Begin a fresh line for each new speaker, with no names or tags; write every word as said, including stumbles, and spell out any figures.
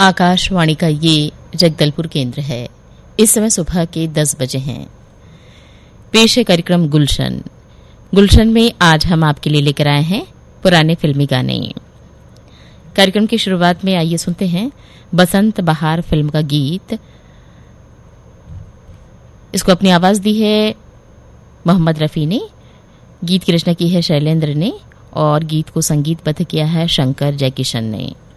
आकाशवाणी का ये जगदलपुर केंद्र है। इस समय सुबह के दस बजे हैं। पेश है कार्यक्रम गुलशन। गुलशन में आज हम आपके लिए लेकर आए हैं पुराने फिल्मी गाने। कार्यक्रम की शुरुआत में आइए सुनते हैं बसंत बहार फिल्म का गीत। इसको अपनी आवाज दी है मोहम्मद रफी ने, गीत की रचना की है शैलेंद्र ने और गीत को संगीतबद्ध किया है शंकर जयकिशन ने।